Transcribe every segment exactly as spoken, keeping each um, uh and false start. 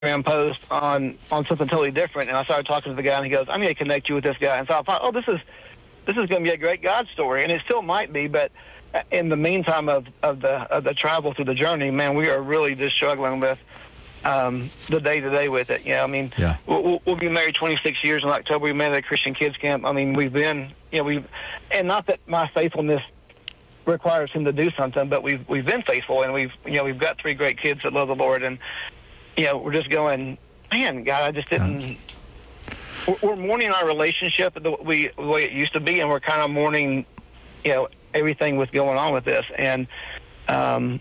Instagram post on, on something totally different, and I started talking to the guy, and he goes, I'm going to connect you with this guy. And so I thought, oh, this is this is going to be a great God story, and it still might be, but in the meantime of, of the of the travel through the journey, man, we are really just struggling with um, the day-to-day with it. You know, I mean, yeah. we'll, we'll be married twenty-six years in October. We met at a Christian kids camp. I mean, we've been, you know, we've, and not that my faithfulness requires him to do something, but we've we've been faithful, and we've, you know, we've got three great kids that love the Lord, and, you know, we're just going, man, God, I just didn't. Yeah. We're mourning our relationship the way, the way it used to be, and we're kind of mourning, you know, everything with going on with this. And um,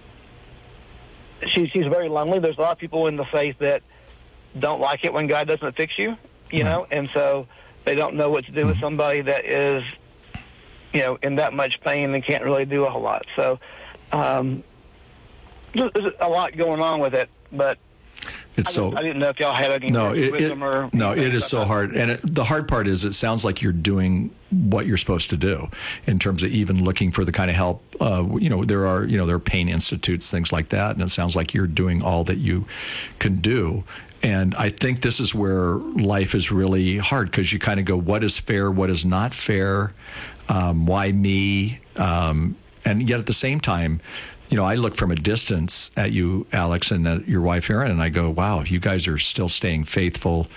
she, she's very lonely. There's a lot of people in the faith that don't like it when God doesn't fix you, you know, and so they don't know what to do with somebody that is, you know, in that much pain and can't really do a whole lot. So um, there's a lot going on with it, but It's I, so. didn't, I didn't know if y'all had any no, it, wisdom it, or no, it is so that. hard, and it, the hard part is it sounds like you're doing what you're supposed to do in terms of even looking for the kind of help. Uh, you know, there are you know there are pain institutes, things like that, and it sounds like you're doing all that you can do. And I think this is where life is really hard because you kind of go, what is fair, what is not fair, um, why me, um, and yet at the same time. You know, I look from a distance at you, Alex, and at your wife, Erin, and I go, wow, you guys are still staying faithful.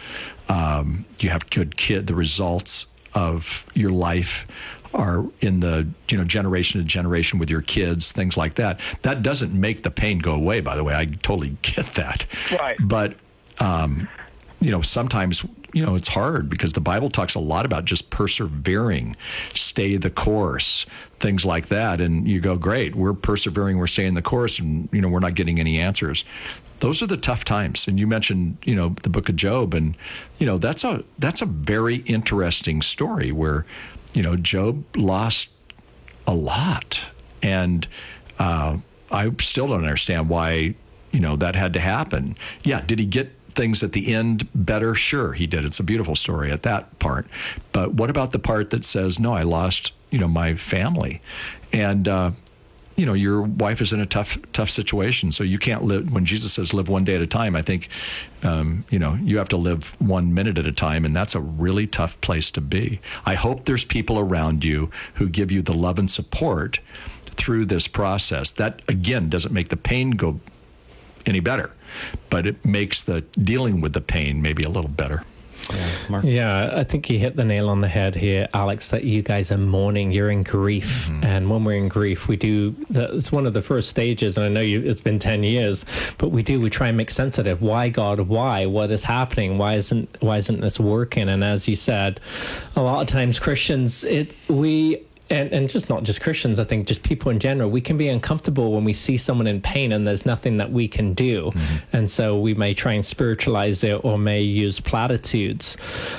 Um, you have good kid. The results of your life are in the, you know, generation to generation with your kids, things like that. That doesn't make the pain go away, by the way. I totally get that. Right. But, um, you know, sometimes, you know, it's hard because the Bible talks a lot about just persevering, stay the course, things like that. And you go, great, we're persevering, we're staying the course, and, you know, we're not getting any answers. Those are the tough times. And you mentioned, you know, the book of Job, and, you know, that's a that's a very interesting story where, you know, Job lost a lot. And uh, I still don't understand why, you know, that had to happen. Yeah, did he get things at the end better? Sure, he did. It's a beautiful story at that part. But what about the part that says, no, I lost, you know, my family? And, uh, you know, your wife is in a tough, tough situation. So you can't live, when Jesus says live one day at a time, I think, um, you know, you have to live one minute at a time. And that's a really tough place to be. I hope there's people around you who give you the love and support through this process. That, again, doesn't make the pain go any better, but it makes the dealing with the pain maybe a little better. Yeah, Mark? Yeah, I think you hit the nail on the head here, Alex, that you guys are mourning. You're in grief. Mm-hmm. And when we're in grief, we do, it's one of the first stages, and I know you, it's been ten years, but we do, we try and make sense of it. Why, God, why? What is happening? Why isn't, why isn't this working? And as you said, a lot of times Christians, it, we, And, and just not just Christians, I think just people in general, we can be uncomfortable when we see someone in pain and there's nothing that we can do. Mm-hmm. And so we may try and spiritualize it or may use platitudes.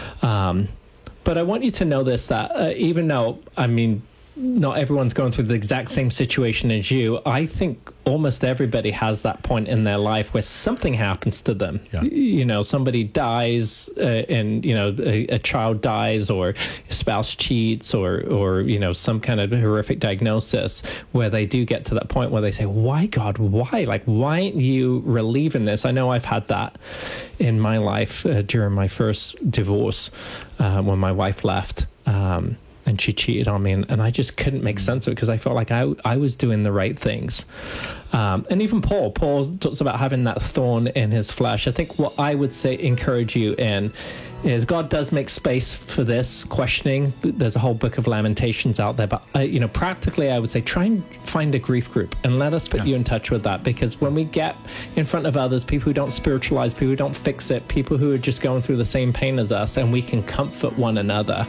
Um, but I want you to know this, that uh, even though, I mean, not everyone's going through the exact same situation as you, I think almost everybody has that point in their life where something happens to them. Yeah. You know, somebody dies uh, and, you know, a, a child dies, or a spouse cheats, or, or, you know, some kind of horrific diagnosis where they do get to that point where they say, why, God, why? Like, why aren't you relieving this? I know I've had that in my life uh, during my first divorce uh, when my wife left. Um And she cheated on me, and, and I just couldn't make sense of it because I felt like I I was doing the right things. Um, and even Paul, Paul talks about having that thorn in his flesh. I think what I would say, encourage you in, is God does make space for this questioning. There's a whole book of Lamentations out there, but uh, you know, practically, I would say try and find a grief group and let us put yeah. you in touch with that, because when we get in front of others, people who don't spiritualize, people who don't fix it, people who are just going through the same pain as us, and we can comfort one another.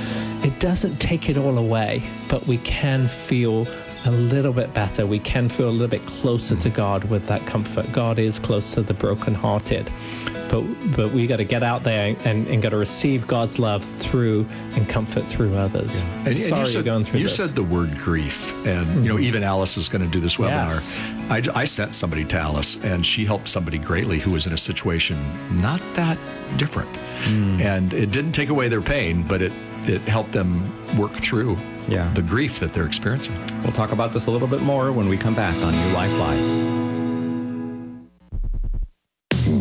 It doesn't take it all away, but we can feel a little bit better. We can feel a little bit closer to God with that comfort. God is close to the brokenhearted. But but we got to get out there and, and got to receive God's love through and comfort through others. Yeah. And, Sorry and you said, you're going through you this. said the word grief, and mm-hmm. you know, even Alice is going to do this webinar. Yes. I, I sent somebody to Alice, and she helped somebody greatly who was in a situation not that different, mm. and it didn't take away their pain, but it it helped them work through yeah. the grief that they're experiencing. We'll talk about this a little bit more when we come back on U Life Live.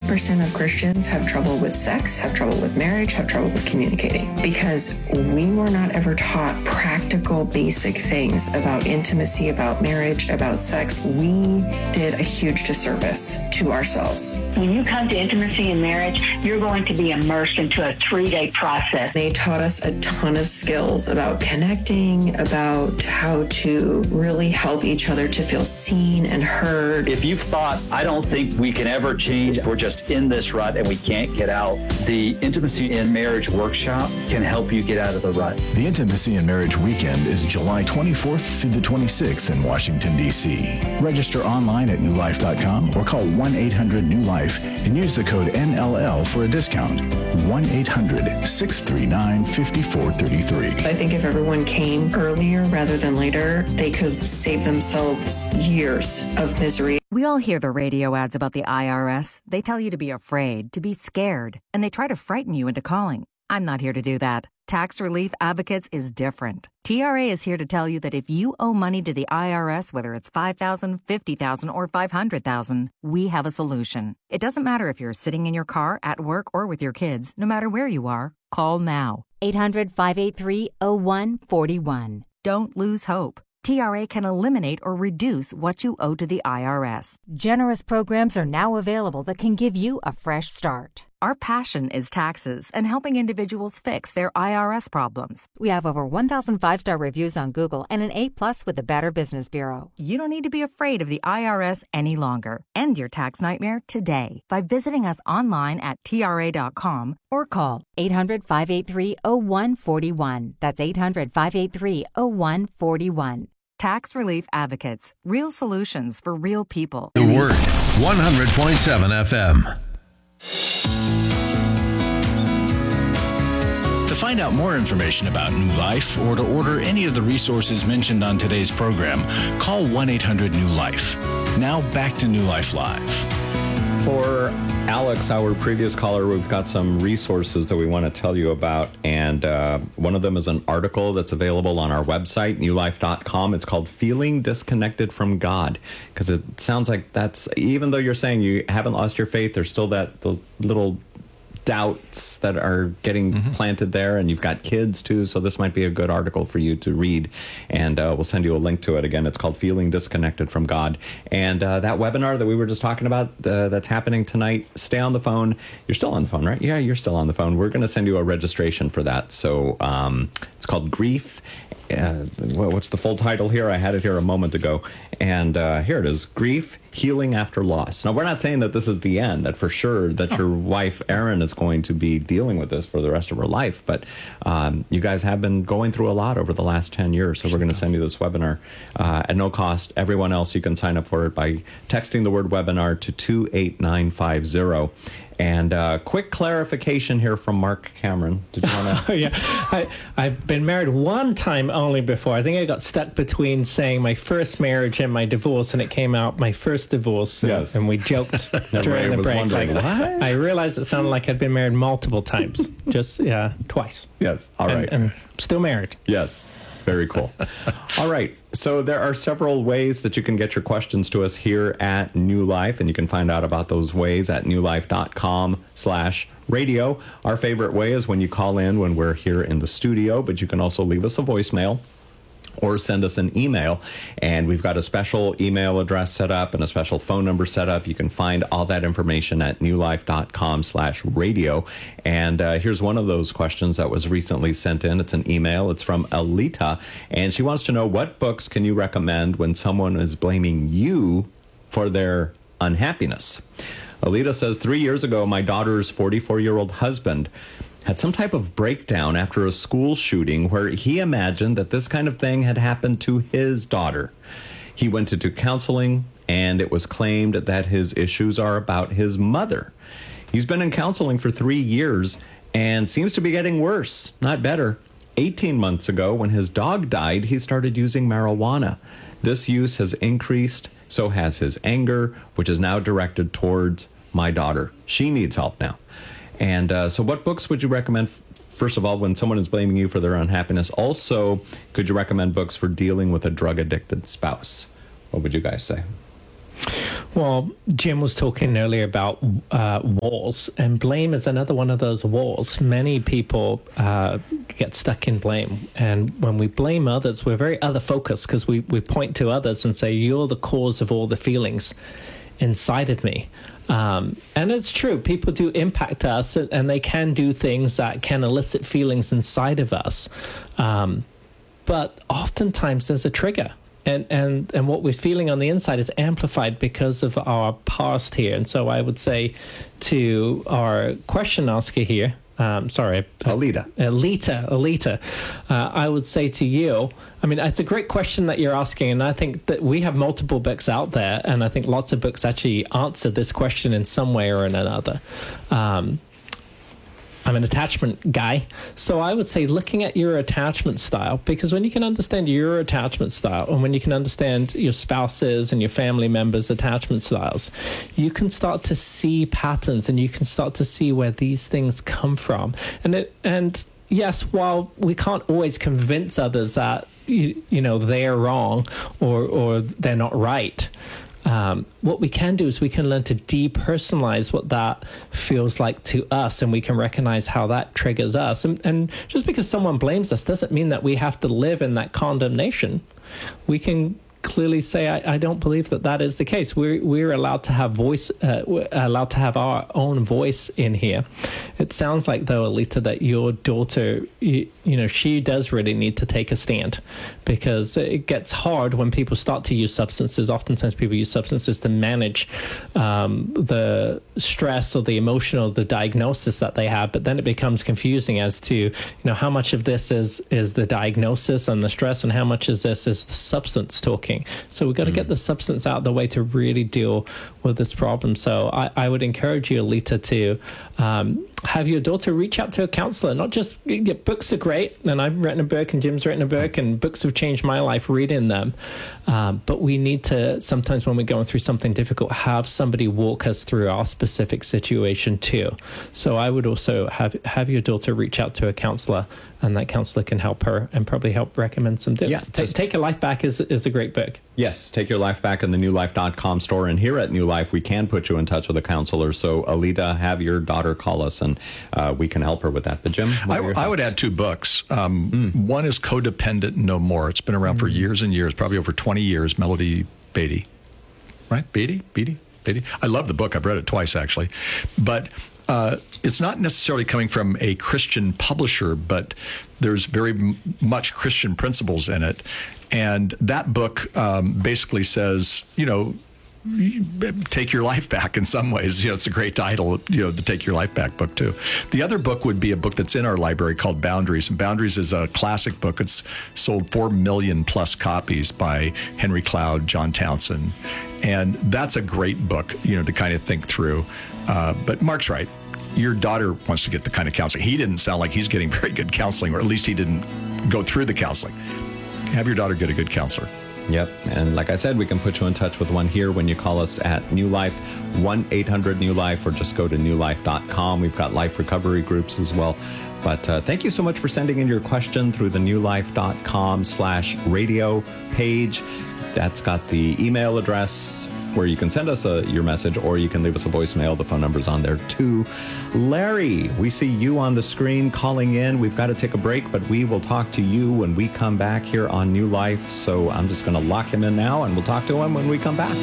percent of Christians have trouble with sex, have trouble with marriage, have trouble with communicating because we were not ever taught practical, basic things about intimacy, about marriage, about sex. We did a huge disservice to ourselves. When you come to intimacy and marriage, you're going to be immersed into a three-day process. They taught us a ton of skills about connecting, about how to really help each other to feel seen and heard. If you've thought, I don't think we can ever change, we're just in this rut and we can't get out, the Intimacy in Marriage Workshop can help you get out of the rut. The Intimacy in Marriage Weekend is July twenty-fourth through the twenty-sixth in Washington, D C Register online at new life dot com or call one eight hundred new life and use the code N L L for a discount. one eight hundred, six three nine, five four three three. I think if everyone came earlier rather than later, they could save themselves years of misery. We all hear the radio ads about the I R S. They tell you to be afraid, to be scared, and they try to frighten you into calling. I'm not here to do that. Tax Relief Advocates is different. T R A is here to tell you that if you owe money to the I R S, whether it's five thousand dollars, fifty thousand dollars, or five hundred thousand dollars, we have a solution. It doesn't matter if you're sitting in your car, at work, or with your kids. No matter where you are, call now. eight hundred, five eight three, oh one four one. Don't lose hope. T R A can eliminate or reduce what you owe to the I R S. Generous programs are now available that can give you a fresh start. Our passion is taxes and helping individuals fix their I R S problems. We have over one thousand five-star reviews on Google and an A plus with the Better Business Bureau. You don't need to be afraid of the I R S any longer. End your tax nightmare today by visiting us online at T R A dot com or call eight hundred, five eight three, oh one four one. That's eight hundred, five eight three, oh one four one. Tax Relief Advocates. Real solutions for real people. The Word, one hundred point seven F M. To find out more information about New Life or to order any of the resources mentioned on today's program, call one eight hundred new life. Now back to New Life Live. For Alex, our previous caller, we've got some resources that we want to tell you about. And uh, one of them is an article that's available on our website, new life dot com. It's called Feeling Disconnected from God. Because it sounds like that's, even though you're saying you haven't lost your faith, there's still that the little doubts that are getting mm-hmm. planted there, and you've got kids too, so this might be a good article for you to read, and uh, we'll send you a link to it. Again, it's called Feeling Disconnected from God. And uh, that webinar that we were just talking about uh, that's happening tonight, stay on the phone. You're still on the phone, right? Yeah, you're still on the phone. We're going to send you a registration for that. So um, it's called Grief. Uh, what's the full title here? I had it here a moment ago. And uh, here it is, Grief, Healing After Loss. Now, we're not saying that this is the end, that for sure that oh. your wife, Erin, is going to be dealing with this for the rest of her life. But um, you guys have been going through a lot over the last ten years. So we're going to send you this webinar uh, at no cost. Everyone else, you can sign up for it by texting the word webinar to two eight nine five zero. And uh, quick clarification here from Mark Cameron. Did you want to? Oh, yeah. I, I've been married one time only before. I think I got stuck between saying my first marriage and my divorce, and it came out my first divorce. And, yes. and we joked during the break. Like, what? I realized it sounded like I'd been married multiple times. Just, yeah, twice. Yes. All right. And, and still married. Yes. Very cool. All right. So there are several ways that you can get your questions to us here at New Life, and you can find out about those ways at new life dot com slash radio. Our favorite way is when you call in when we're here in the studio, but you can also leave us a voicemail or send us an email. And we've got a special email address set up and a special phone number set up. You can find all that information at new life dot com slash radio. And uh, here's one of those questions that was recently sent in. It's an email. It's from Alita. And she wants to know, what books can you recommend when someone is blaming you for their unhappiness? Alita says, three years ago, my daughter's forty-four-year-old husband had some type of breakdown after a school shooting where he imagined that this kind of thing had happened to his daughter. He went into counseling, and it was claimed that his issues are about his mother. He's been in counseling for three years and seems to be getting worse, not better. eighteen months ago, when his dog died, he started using marijuana. This use has increased, so has his anger, which is now directed towards my daughter. She needs help now. And uh, so what books would you recommend, first of all, when someone is blaming you for their unhappiness? Also, could you recommend books for dealing with a drug-addicted spouse? What would you guys say? Well, Jim was talking earlier about uh, walls, and blame is another one of those walls. Many people uh, get stuck in blame, and when we blame others, we're very other-focused because we, we point to others and say, you're the cause of all the feelings inside of me. Um, and it's true, people do impact us, and they can do things that can elicit feelings inside of us. Um, but oftentimes there's a trigger. And, and and what we're feeling on the inside is amplified because of our past here. And so I would say to our question asker here, um, sorry. Alita. Alita, Alita, uh, I would say to you, I mean, it's a great question that you're asking. And I think that we have multiple books out there. And I think lots of books actually answer this question in some way or another. Um I'm an attachment guy, so I would say looking at your attachment style, because when you can understand your attachment style and when you can understand your spouse's and your family members' attachment styles, you can start to see patterns and you can start to see where these things come from. And it, and yes, while we can't always convince others that you, you know they're wrong or or they're not right. Um, what we can do is we can learn to depersonalize what that feels like to us, and we can recognize how that triggers us. And, and just because someone blames us doesn't mean that we have to live in that condemnation. We can clearly say, I, I don't believe that that is the case. We're, we're allowed to have voice, uh, we're allowed to have our own voice in here. It sounds like, though, Alita, that your daughter, you, you know, she does really need to take a stand, because it gets hard when people start to use substances. Oftentimes people use substances to manage um, the stress or the emotional, the diagnosis that they have, but then it becomes confusing as to, you know, how much of this is, is the diagnosis and the stress and how much is this is the substance talking. So we've got to mm. get the substance out of the way to really deal with this problem. So I, I would encourage you, Alita, to um, have your daughter reach out to a counselor. Not just get books are great, and I've written a book, and Jim's written a book, and books have changed my life reading them. Um, but we need to, sometimes when we're going through something difficult, have somebody walk us through our specific situation too. So I would also have, have your daughter reach out to a counselor, and that counselor can help her and probably help recommend some tips. Yeah, Ta- Take Your Life Back is, is a great book. Yes, Take Your Life Back in the new life dot com store. And here at New Life, we can put you in touch with a counselor. So, Alita, have your daughter call us, and uh, we can help her with that. But, Jim? I, I would add two books. Um, mm. One is Codependent No More. It's been around mm. for years and years, probably over twenty years. Melody Beatty. Right? Beatty? Beatty? Beatty? I love the book. I've read it twice, actually. But uh, it's not necessarily coming from a Christian publisher, but there's very m- much Christian principles in it. And that book um, basically says, you know, take your life back in some ways. You know, it's a great title, you know, the Take Your Life Back book, too. The other book would be a book that's in our library called Boundaries. And Boundaries is a classic book. It's sold four million plus copies by Henry Cloud, John Townsend. And that's a great book, you know, to kind of think through. Uh, but Mark's right. Your daughter wants to get the kind of counseling. He didn't sound like he's getting very good counseling, or at least he didn't go through the counseling. Have your daughter get a good counselor. Yep. And like I said, we can put you in touch with one here when you call us at New Life, one eight hundred new life, or just go to new life dot com. We've got life recovery groups as well. But uh, thank you so much for sending in your question through the new life dot com slash radio page. That's got the email address where you can send us a, your message, or you can leave us a voicemail. The phone number's on there too. Larry, we see you on the screen calling in. We've got to take a break, but we will talk to you when we come back here on New Life. So I'm just going to lock him in now, and we'll talk to him when we come back.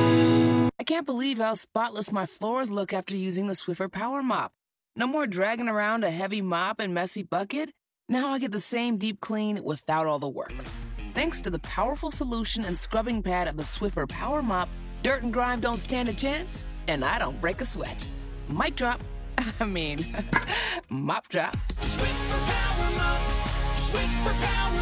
I can't believe how spotless my floors look after using the Swiffer Power Mop. No more dragging around a heavy mop and messy bucket. Now I get the same deep clean without all the work. Thanks to the powerful solution and scrubbing pad of the Swiffer Power Mop, dirt and grime don't stand a chance, and I don't break a sweat. Mic drop. I mean, mop drop. Swiffer Power Mop. Swiffer Power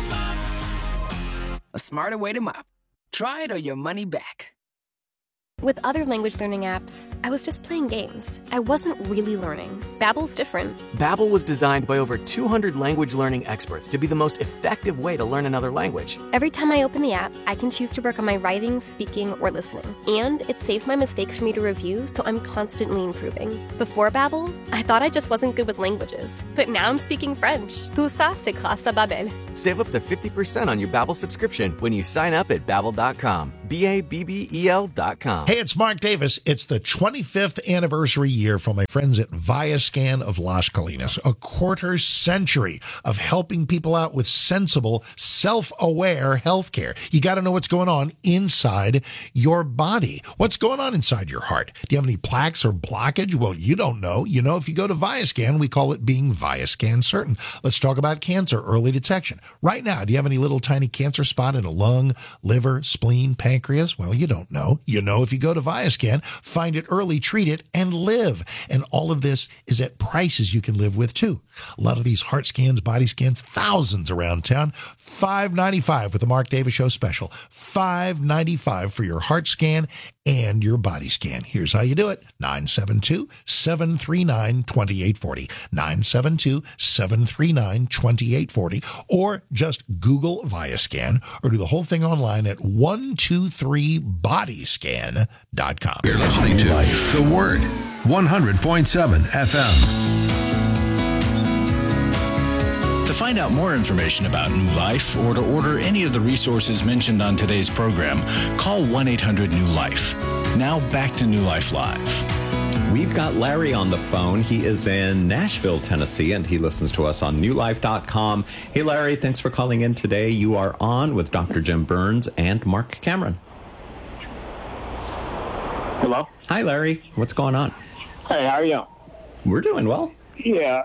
Mop. A smarter way to mop. Try it or your money back. With other language learning apps, I was just playing games. I wasn't really learning. Babbel's different. Babbel was designed by over two hundred language learning experts to be the most effective way to learn another language. Every time I open the app, I can choose to work on my writing, speaking, or listening. And it saves my mistakes for me to review, so I'm constantly improving. Before Babbel, I thought I just wasn't good with languages. But now I'm speaking French. Tout ça, c'est grâce à Babbel. Save up to fifty percent on your Babbel subscription when you sign up at babbel dot com. B A B B E L dot com. Hey, it's Mark Davis. It's the twenty-fifth anniversary year for my friends at Viascan of Las Colinas. A quarter century of helping people out with sensible, self-aware healthcare. You got to know what's going on inside your body. What's going on inside your heart? Do you have any plaques or blockage? Well, you don't know. You know, if you go to Viascan, we call it being Viascan certain. Let's talk about cancer, early detection. Right now, do you have any little tiny cancer spot in a lung, liver, spleen, pancreas? Well, you don't know. You know if you go to Viascan, find it early, treat it, and live. And all of this is at prices you can live with, too. A lot of these heart scans, body scans, thousands around town. five ninety-five with the Mark Davis Show special. five ninety-five for your heart scan and your body scan. Here's how you do it. nine seven two, seven three nine, two eight four zero. nine seven two, seven three nine, two eight four zero. Or just Google Viascan or do the whole thing online at one two three body scan dot com. You're listening to The Word, one hundred point seven F M. To find out more information about New Life or to order any of the resources mentioned on today's program, call one eight hundred new life. Now back to New Life Live. We've got Larry on the phone. He is in Nashville, Tennessee, and he listens to us on new life dot com. Hey, Larry, thanks for calling in today. You are on with Doctor Jim Burns and Mark Cameron. Hello? Hi, Larry. What's going on? Hey, how are you? We're doing well. Yeah.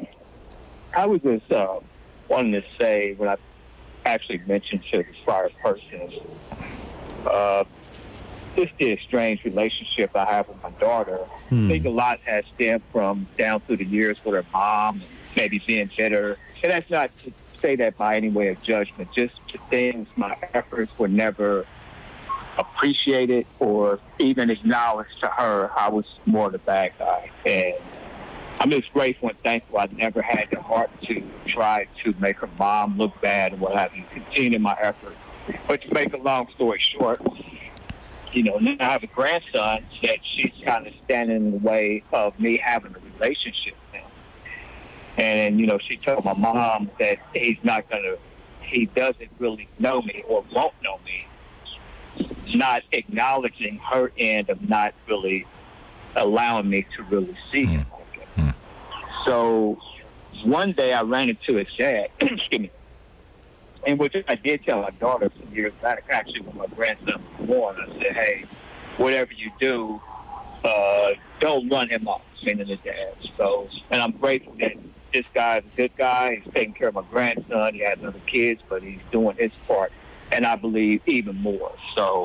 I was just uh, wanting to say when I actually mentioned to this prior person, uh, just the estranged relationship I have with my daughter. Hmm. I think a lot has stemmed from down through the years with her mom, maybe being bitter. And that's not to say that by any way of judgment, just the things, my efforts were never appreciated or even acknowledged to her. I was more the bad guy. And I'm just grateful and thankful I never had the heart to try to make her mom look bad and what have you, continue my effort. But to make a long story short, you know, now I have a grandson that she's kind of standing in the way of me having a relationship with him. And, you know, she told my mom that he's not going to, he doesn't really know me or won't know me, not acknowledging her end of not really allowing me to really see him. So one day I ran into his dad, excuse me, and which I did tell my daughter some years back, actually when my grandson was born, I said, hey, whatever you do, uh, don't run him off, meaning the dad. So, and I'm grateful that this guy's a good guy. He's taking care of my grandson. He has other kids, but he's doing his part, and I believe even more. So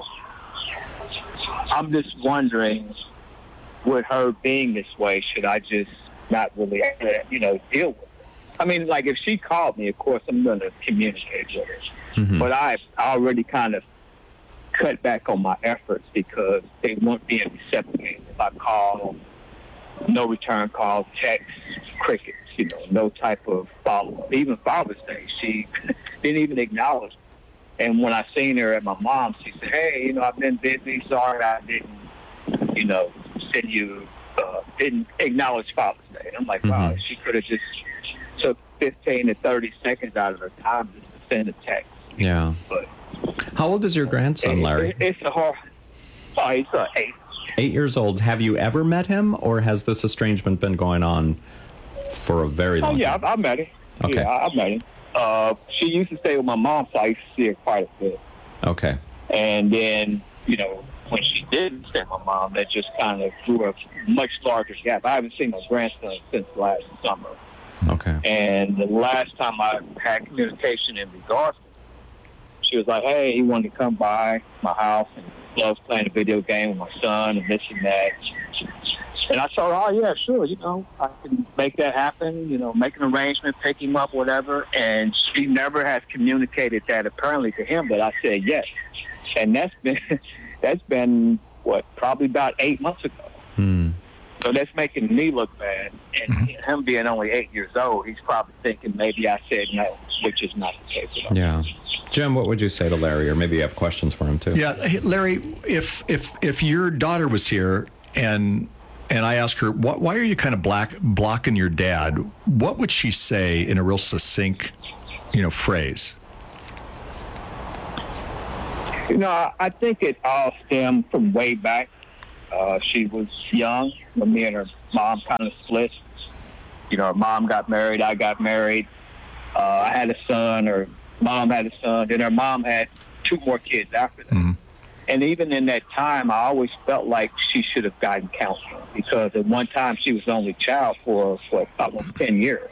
I'm just wondering, with her being this way, should I just not really, you know, deal with it? I mean, like, if she called me, of course, I'm going to communicate with her. Mm-hmm. But I've already kind of cut back on my efforts because they weren't being reciprocated. If I call, no return calls, text, crickets, you know, no type of follow-up. Even Father's Day, she didn't even acknowledge me. And when I seen her at my mom's, she said, hey, you know, I've been busy. Sorry I didn't, you know, send you, uh, didn't acknowledge Father's Day. And I'm like, wow, mm-hmm. She could have just took fifteen to thirty seconds out of her time just to send a text. Yeah. But how old is your grandson, Larry? It, it's a hard, oh, he's uh, eight. Eight years old. Have you ever met him, or has this estrangement been going on for a very long time? Oh, yeah, time? I, I met him. Okay. Yeah, I, I met him. Uh, she used to stay with my mom, so I used to see her quite a bit. Okay. And then, you know, when she didn't stay with my mom, that just kind of grew a much larger gap. I haven't seen my grandson since last summer. Okay. And the last time I had communication in regards to it, she was like, hey, he wanted to come by my house and loves playing a video game with my son and this and that. And I told her, oh, yeah, sure, you know, I can make that happen, you know, make an arrangement, pick him up, whatever. And she never has communicated that apparently to him, but I said yes. And that's been, that's been what, probably about eight months ago. Hmm. So that's making me look bad. And mm-hmm. him being only eight years old, he's probably thinking maybe I said no, which is not the case at all. Yeah. Jim, what would you say to Larry? Or maybe you have questions for him, too. Yeah, hey, Larry, if if if your daughter was here and and I asked her, why, why are you kind of black, blocking your dad, what would she say in a real succinct, you know, phrase? You know, I, I think it all stemmed from way back. Uh, she was young when me and her mom kind of split. You know, her mom got married, I got married. Uh, I had a son, her mom had a son, then her mom had two more kids after that. Mm-hmm. And even in that time, I always felt like she should have gotten counseling because at one time she was the only child for, for almost ten years.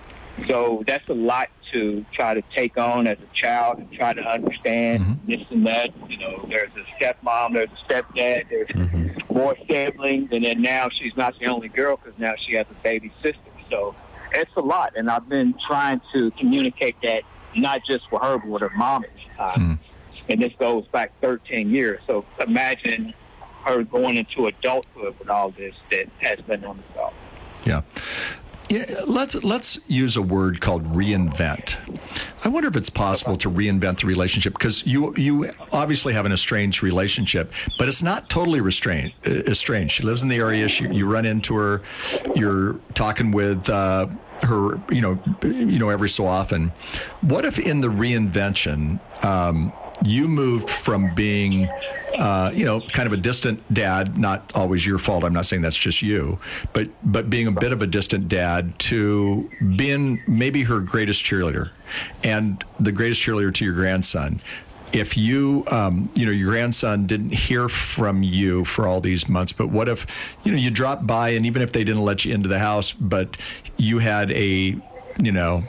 So that's a lot to try to take on as a child and try to understand mm-hmm. this and that. You know, there's a stepmom, there's a stepdad, there's mm-hmm. more siblings, and then now she's not the only girl because now she has a baby sister. So it's a lot, and I've been trying to communicate that not just with her, but with her mom at the time. Mm-hmm. And this goes back thirteen years. So imagine her going into adulthood with all this that has been unresolved. Yeah. Yeah, let's let's use a word called reinvent. I wonder if it's possible to reinvent the relationship because you you obviously have an estranged relationship, but it's not totally restrained, estranged. She lives in the area. She, you run into her. You're talking with uh, her, you know, you know, every so often. What if in the reinvention, um, you moved from being, uh, you know, kind of a distant dad, not always your fault. I'm not saying that's just you, but but being a bit of a distant dad to being maybe her greatest cheerleader and the greatest cheerleader to your grandson. If you, um, you know, your grandson didn't hear from you for all these months, but what if, you know, you dropped by and even if they didn't let you into the house, but you had a, you know,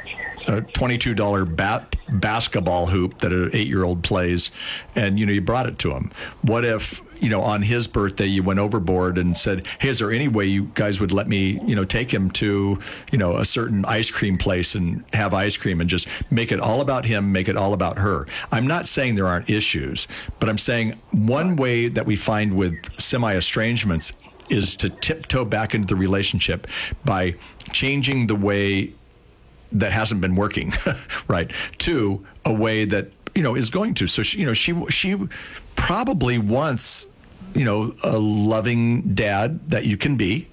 a twenty-two dollars bat basketball hoop that an eight-year-old plays, and, you know, you brought it to him. What if, you know, on his birthday you went overboard and said, hey, is there any way you guys would let me, you know, take him to, you know, a certain ice cream place and have ice cream and just make it all about him, make it all about her? I'm not saying there aren't issues, but I'm saying one way that we find with semi-estrangements is to tiptoe back into the relationship by changing the way that hasn't been working, right, to a way that, you know, is going to. So, she, you know, she she probably wants, you know, a loving dad that you can be.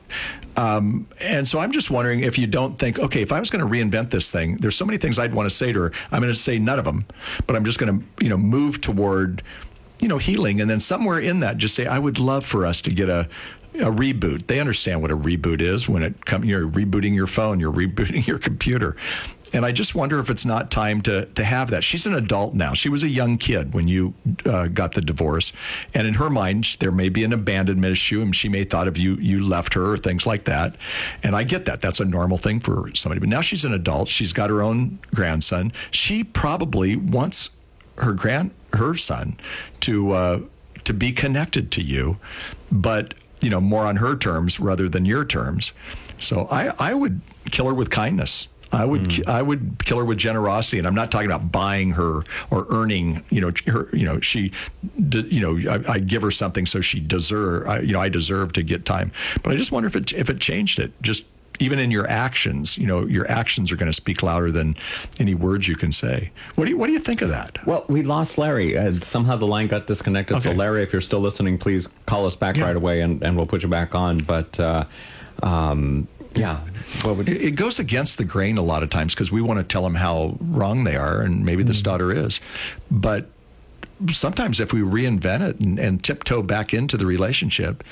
Um, and so I'm just wondering if you don't think, okay, if I was going to reinvent this thing, there's so many things I'd want to say to her. I'm going to say none of them, but I'm just going to, you know, move toward, you know, healing. And then somewhere in that, just say, I would love for us to get a, a reboot. They understand what a reboot is when it comes. You're rebooting your phone, you're rebooting your computer. And I just wonder if it's not time to to have that. She's an adult now. She was a young kid when you uh, got the divorce. And in her mind, there may be an abandonment issue, and she may have thought of you, you left her or things like that. And I get that. That's a normal thing for somebody. But now she's an adult. She's got her own grandson. She probably wants her grand her son to uh, to be connected to you, but you know, more on her terms rather than your terms. So I, I would kill her with kindness. I would mm. I would kill her with generosity, and I'm not talking about buying her or earning. You know, her. You know, she. You know, I, I give her something so she deserve. I, you know, I deserve to get time. But I just wonder if it if it changed it. Just even in your actions, you know, your actions are going to speak louder than any words you can say. What do you What do you think of that? Well, we lost Larry. Uh, somehow the line got disconnected. Okay. So, Larry, if you're still listening, please call us back yeah. right away, and, and we'll put you back on. But. Uh, um, Yeah. Well, it goes against the grain a lot of times because we want to tell them how wrong they are, and maybe this mm-hmm. daughter is. But sometimes if we reinvent it and, and tiptoe back into the relationship,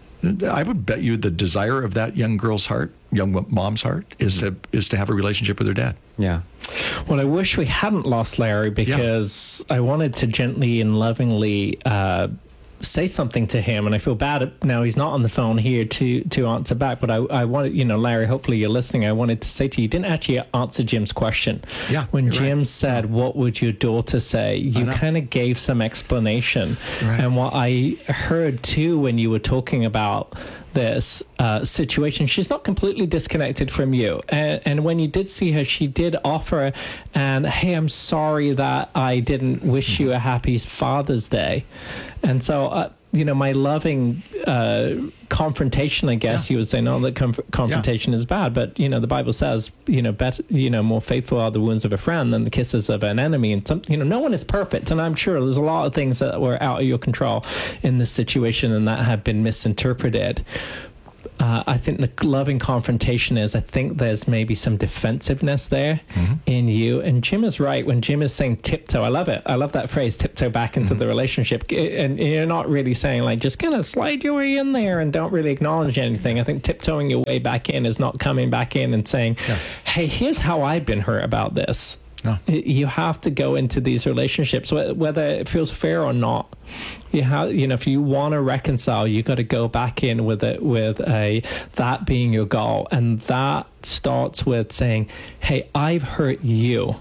I would bet you the desire of that young girl's heart, young mom's heart, is mm-hmm. to is to have a relationship with her dad. Yeah. Well, I wish we hadn't lost Larry because yeah. I wanted to gently and lovingly uh, say something to him, and I feel bad now he's not on the phone here to to answer back, but I, I wanted, you know, Larry, hopefully you're listening. I wanted to say to you, you didn't actually answer Jim's question. Yeah, when Jim right. said, what would your daughter say? You kind of gave some explanation. Right. And what I heard too when you were talking about this uh, situation, she's not completely disconnected from you. And, and when you did see her, she did offer, and hey, I'm sorry that I didn't wish you a happy Father's Day. And so, uh, you know, my loving uh, confrontation, I guess yeah. you would say, no, that conf- confrontation yeah. is bad. But, you know, the Bible says, you know, better, you know, more faithful are the wounds of a friend than the kisses of an enemy. And, some, you know, no one is perfect. And I'm sure there's a lot of things that were out of your control in this situation and that have been misinterpreted. Uh, I think the loving confrontation is, I think there's maybe some defensiveness there mm-hmm. in you. And Jim is right when Jim is saying tiptoe. I love it. I love that phrase, tiptoe back into mm-hmm. the relationship. And you're not really saying like, just kind of slide your way in there and don't really acknowledge anything. I think tiptoeing your way back in is not coming back in and saying, yeah. hey, here's how I've been hurt about this. No. You have to go into these relationships, whether it feels fair or not. You have, you know, if you want to reconcile, you got to go back in with it, with a that being your goal, and that starts with saying, "Hey, I've hurt you.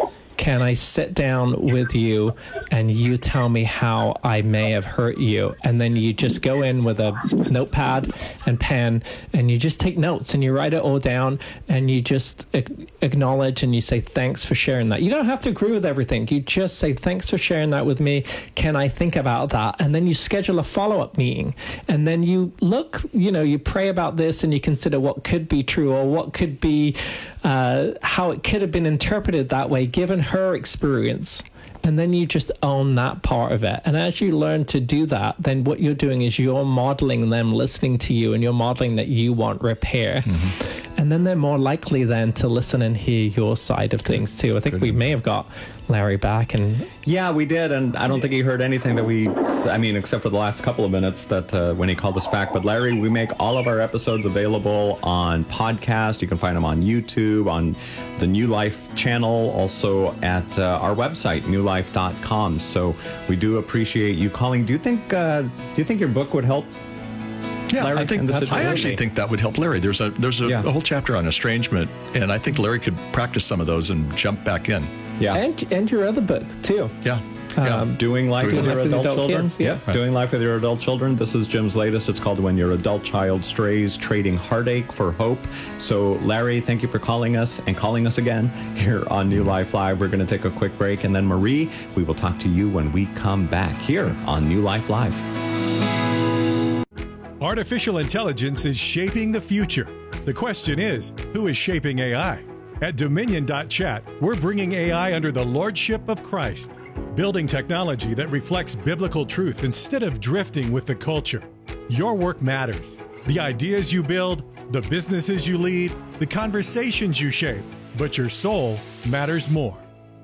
Can I sit down with you and you tell me how I may have hurt you?" And then you just go in with a notepad and pen and you just take notes and you write it all down and you just acknowledge and you say, thanks for sharing that. You don't have to agree with everything. You just say, thanks for sharing that with me. Can I think about that? And then you schedule a follow-up meeting. And then you look, you know, you pray about this and you consider what could be true or what could be, uh, how it could have been interpreted that way, given her experience. And then you just own that part of it. And as you learn to do that, then what you're doing is you're modeling them listening to you, and you're modeling that you want repair. Mm-hmm. And then they're more likely then to listen and hear your side of things too. I think Good. we may have got Larry back. And yeah, we did. And I don't think he heard anything that we, I mean, except for the last couple of minutes that uh, when he called us back. But Larry, we make all of our episodes available on podcast. You can find them on YouTube, on the New Life channel, also at uh, our website, new life dot com. So we do appreciate you calling. Do you think, uh, do you think your book would help? Yeah, Larry, I think I actually think that would help Larry. There's a there's a, yeah. a whole chapter on estrangement, and I think Larry could practice some of those and jump back in. Yeah, and and your other book too. Yeah. Um, yeah. Doing life Doing with your life adult, adult children. Kids, yeah. Right. Doing life with your adult children. This is Jim's latest. It's called When Your Adult Child Strays, Trading Heartache for Hope. So, Larry, thank you for calling us and calling us again here on New Life Live. We're going to take a quick break, and then Marie, we will talk to you when we come back here on New Life Live. Artificial intelligence is shaping the future. The question is, who is shaping A I? At Dominion dot chat, we're bringing A I under the lordship of Christ, building technology that reflects biblical truth instead of drifting with the culture. Your work matters. The ideas you build, the businesses you lead, the conversations you shape, but your soul matters more.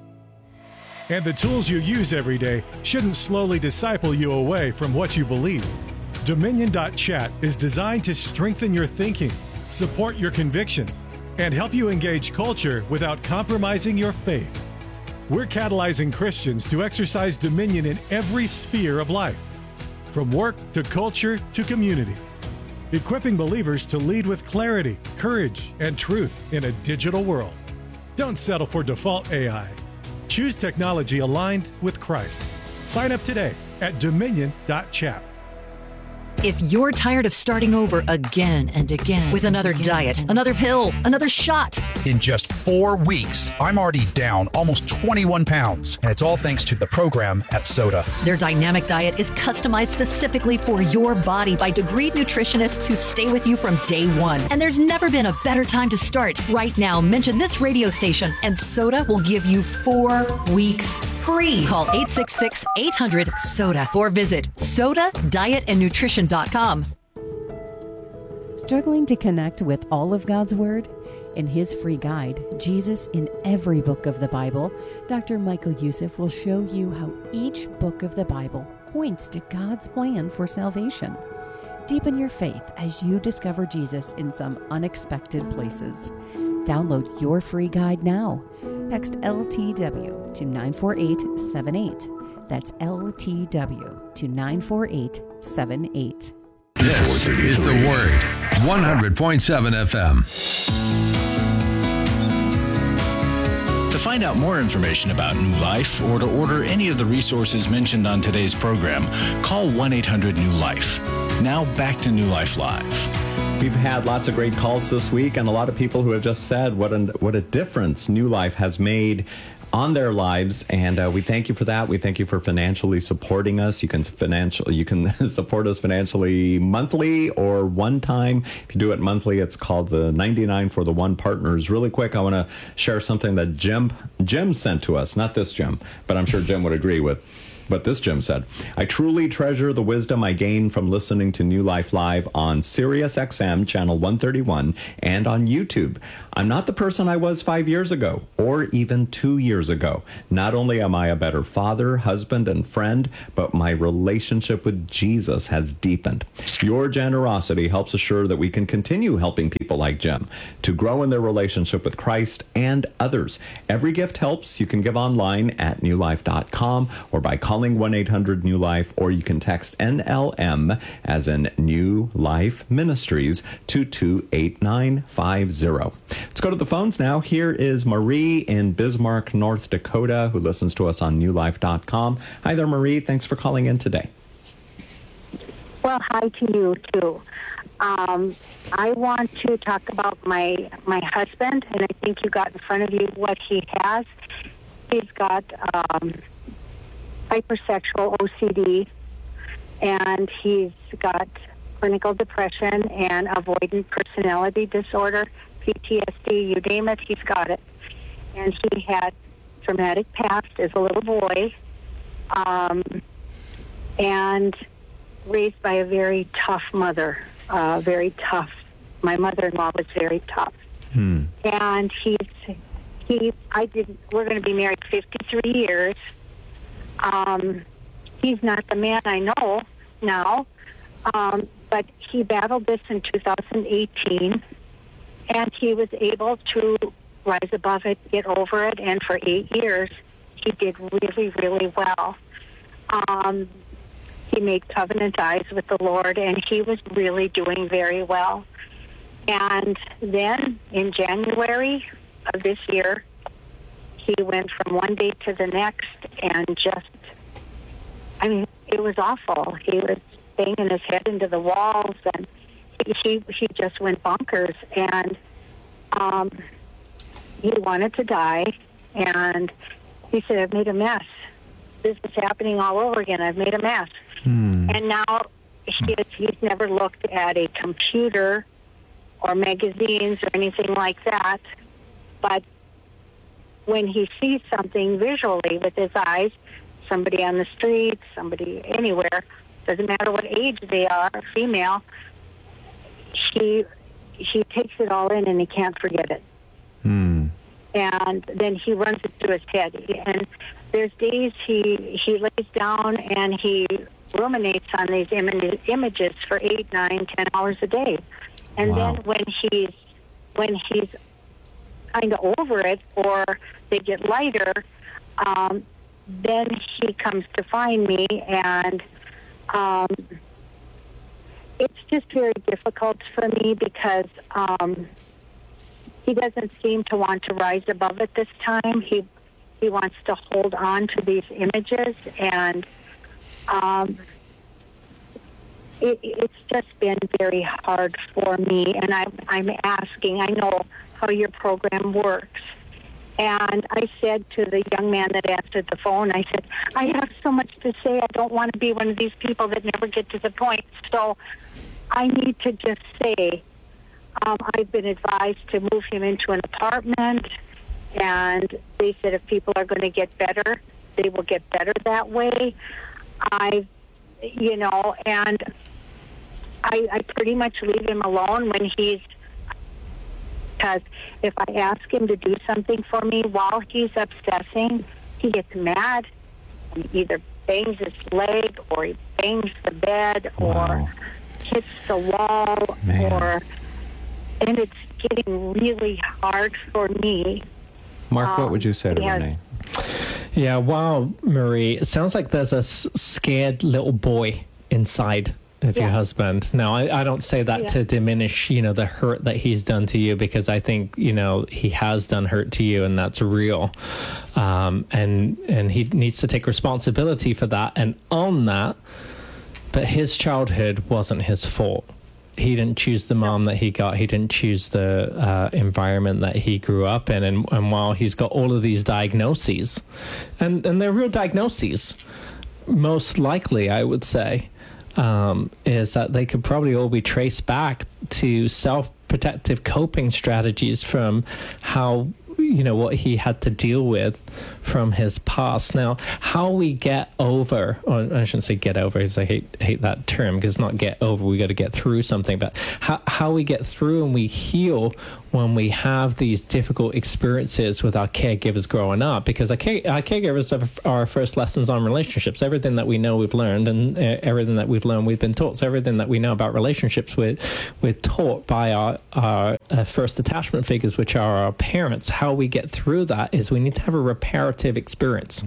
And the tools you use every day shouldn't slowly disciple you away from what you believe. Dominion dot chat is designed to strengthen your thinking, support your convictions, and help you engage culture without compromising your faith. We're catalyzing Christians to exercise dominion in every sphere of life, from work to culture to community, equipping believers to lead with clarity, courage, and truth in a digital world. Don't settle for default A I. Choose technology aligned with Christ. Sign up today at Dominion dot chat. If you're tired of starting over again and again with another diet, another pill, another shot. In just four weeks, I'm already down almost twenty-one pounds, and it's all thanks to the program at Soda. Their dynamic diet is customized specifically for your body by degreed nutritionists who stay with you from day one. And there's never been a better time to start. Right now, mention this radio station, and Soda will give you four weeks free. Call eight six six, eight hundred, SODA or visit soda diet and nutrition dot com. Struggling to connect with all of God's Word? In his free guide, Jesus in Every Book of the Bible, Doctor Michael Youssef will show you how each book of the Bible points to God's plan for salvation. Deepen your faith as you discover Jesus in some unexpected places. Download your free guide now. Text L T W to nine four eight seven eight. That's L T W to nine four eight seven eight. This is The Word, one hundred point seven F M. To find out more information about New Life or to order any of the resources mentioned on today's program, call one eight hundred new life. Now back to New Life Live. We've had lots of great calls this week, and a lot of people who have just said what a, what a difference New Life has made on their lives, and uh, we thank you for that. We thank you for financially supporting us. You can financial, you can support us financially monthly or one time. If you do it monthly, it's called the ninety-nine for the One Partners. Really quick, I want to share something that Jim Jim sent to us. Not this Jim, but I'm sure Jim would agree with. But this Jim said, I truly treasure the wisdom I gained from listening to New Life Live on Sirius X M channel one thirty-one and on YouTube. I'm not the person I was five years ago or even two years ago. Not only am I a better father, husband, and friend, but my relationship with Jesus has deepened. Your generosity helps assure that we can continue helping people like Jim to grow in their relationship with Christ and others. Every gift helps. You can give online at new life dot com or by calling one eight hundred new life, or you can text N L M as in New Life Ministries to two eight nine five zero. Let's go to the phones now. Here is Marie in Bismarck, North Dakota, who listens to us on new life dot com. Hi there, Marie. Thanks for calling in today. Well, hi to you, too. Um, I want to talk about my my husband, and I think you got in front of you what he has. He's got um, hypersexual O C D, and he's got clinical depression and avoidant personality disorder, P T S D, you name it, he's got it. And he had traumatic past as a little boy, um, and raised by a very tough mother, uh, very tough. My mother-in-law was very tough. Hmm. And he's, he, I didn't, we're going to be married fifty-three years. Um, he's not the man I know now, um, but he battled this in two thousand eighteen, and he was able to rise above it, get over it, and for eight years, he did really, really well. Um, he made covenant eyes with the Lord, and he was really doing very well. And then in January of this year, he went from one day to the next and just, I mean, it was awful. He was banging his head into the walls, and he he, he just went bonkers. And um, he wanted to die, and he said, I've made a mess. This is happening all over again. I've made a mess. Hmm. And now he is, he's never looked at a computer or magazines or anything like that. But when he sees something visually with his eyes, somebody on the street, somebody anywhere, doesn't matter what age they are, female, he, he takes it all in and he can't forget it. Hmm. And then he runs it through his head. And there's days he, he lays down and he ruminates on these im- images for eight, nine, ten hours a day. And Wow. then when he's when he's kind of over it, or they get lighter, um, then he comes to find me, and um, it's just very difficult for me because um, he doesn't seem to want to rise above it this time. He he wants to hold on to these images, and um, it, it's just been very hard for me. And I'm I'm asking. I know how your program works. And I said to the young man that answered the phone, I said, I have so much to say. I don't want to be one of these people that never get to the point. So I need to just say, um, I've been advised to move him into an apartment. And they said if people are going to get better, they will get better that way. I, you know, and I, I pretty much leave him alone when he's, because if I ask him to do something for me while he's obsessing, he gets mad. He either bangs his leg, or he bangs the bed, Wow. or hits the wall, Man. or, and it's getting really hard for me. Mark, what Um, would you say to he has- Renee? Yeah, wow, Marie. It sounds like there's a s- scared little boy inside of your Yeah. husband. Now, I, I don't say that Yeah. to diminish, you know, the hurt that he's done to you, because I think, you know, he has done hurt to you, and that's real. Um, and and he needs to take responsibility for that and own that. But his childhood wasn't his fault. He didn't choose the mom that he got. He didn't choose the uh, environment that he grew up in. And, and while he's got all of these diagnoses, and, and they're real diagnoses, most likely, I would say, um, is that they could probably all be traced back to self-protective coping strategies from how you know, what he had to deal with from his past. Now, how we get over, or I shouldn't say get over, because I hate hate that term, because it's not get over, we got to get through something, but how, how we get through and we heal when we have these difficult experiences with our caregivers growing up, because our, care, our caregivers are our first lessons on relationships. Everything that we know we've learned, and uh, everything that we've learned we've been taught. So everything that we know about relationships we're, we're taught by our, our uh, first attachment figures, which are our parents. How we get through that is we need to have a reparative experience.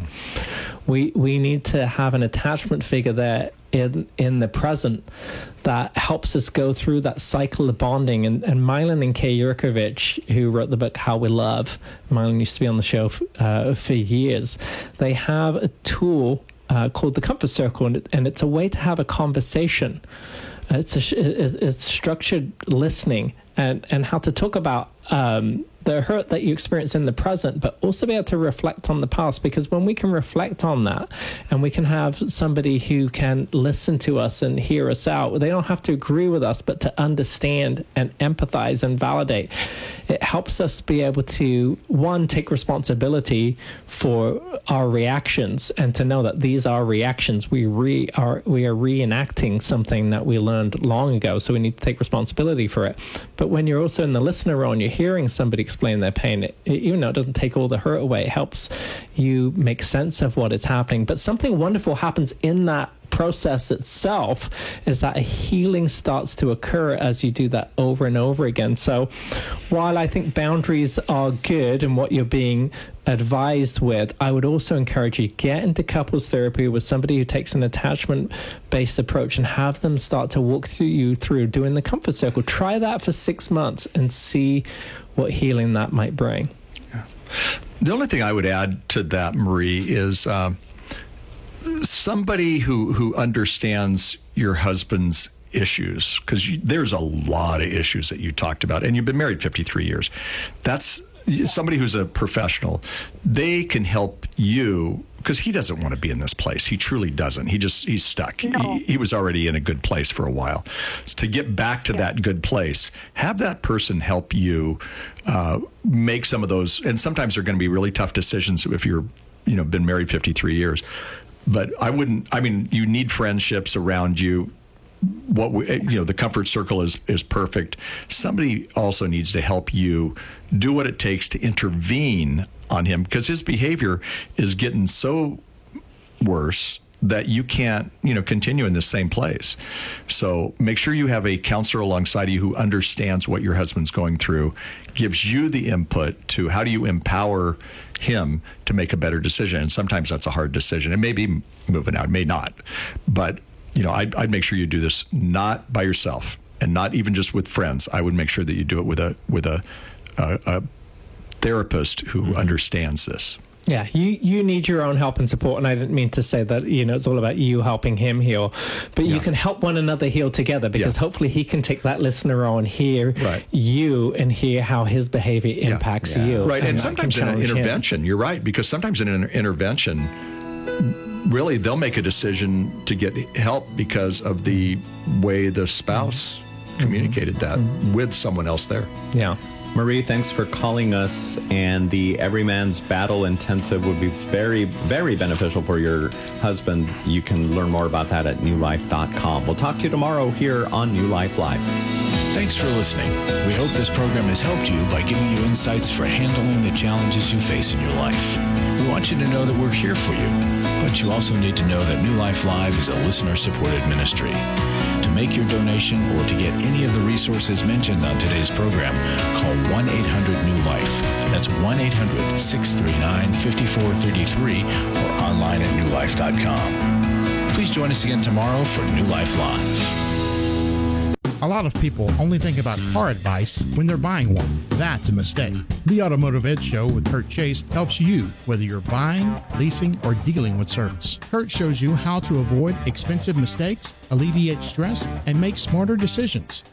We, we need to have an attachment figure there in in the present that helps us go through that cycle of bonding. And, and Milan and Kay Yurkovich, who wrote the book How We Love, Milan used to be on the show f- uh, for years, they have a tool uh, called the Comfort Circle, and, it, and it's a way to have a conversation. It's a, it's structured listening, and, and how to talk about um, the hurt that you experience in the present, but also be able to reflect on the past. Because when we can reflect on that, and we can have somebody who can listen to us and hear us out, they don't have to agree with us, but to understand and empathize and validate. It helps us be able to, one, take responsibility for our reactions, and to know that these are reactions. We re are we are reenacting something that we learned long ago, so we need to take responsibility for it. But when you're also in the listener role and you're hearing somebody explain their pain, it, even though it doesn't take all the hurt away, it helps you make sense of what is happening. But something wonderful happens in that process itself, is that a healing starts to occur as you do that over and over again. So while I think boundaries are good and what you're being advised with, I would also encourage you, get into couples therapy with somebody who takes an attachment-based approach, and have them start to walk through you through doing the Comfort Circle. Try that for six months and see what healing that might bring. Yeah. The only thing I would add to that, Marie, is um, somebody who, who understands your husband's issues, because there's a lot of issues that you talked about, and you've been married fifty-three years. That's somebody who's a professional. They can help you, because he doesn't want to be in this place. He truly doesn't. He just, he's stuck. No. He, he was already in a good place for a while. So to get back to yeah. that good place, have that person help you uh, make some of those, and sometimes they're going to be really tough decisions if you're, you know, been married fifty-three years. But I wouldn't, I mean, you need friendships around you. What we, you know, the Comfort Circle is is perfect. Somebody also needs to help you do what it takes to intervene on him, because his behavior is getting so worse that you can't, you know, continue in the same place. So make sure you have a counselor alongside you who understands what your husband's going through, gives you the input to how do you empower him to make a better decision. And sometimes that's a hard decision. It may be moving out, it may not, but you know, I'd, I'd make sure you do this not by yourself, and not even just with friends. I would make sure that you do it with a with a a, a therapist who mm-hmm. understands this. Yeah, you, you need your own help and support, and I didn't mean to say that, you know, it's all about you helping him heal, but yeah. you can help one another heal together, because yeah. hopefully he can take that listener on, hear right. you, and hear how his behavior impacts yeah. you. Right, and, and sometimes in an intervention, him. You're right, because sometimes in an intervention, really, they'll make a decision to get help because of the way the spouse mm-hmm. communicated that mm-hmm. with someone else there. Yeah. Marie, thanks for calling us. And the Everyman's Battle Intensive would be very, very beneficial for your husband. You can learn more about that at new life dot com. We'll talk to you tomorrow here on New Life Live. Thanks for listening. We hope this program has helped you by giving you insights for handling the challenges you face in your life. We want you to know that we're here for you, but you also need to know that New Life Live is a listener-supported ministry. To make your donation or to get any of the resources mentioned on today's program, call one eight hundred new life. That's one eight hundred, six three nine, five four three three or online at new life dot com. Please join us again tomorrow for New Life Live. A lot of people only think about car advice when they're buying one. That's a mistake. The Automotive Edge Show with Kurt Chase helps you, whether you're buying, leasing, or dealing with service. Kurt shows you how to avoid expensive mistakes, alleviate stress, and make smarter decisions.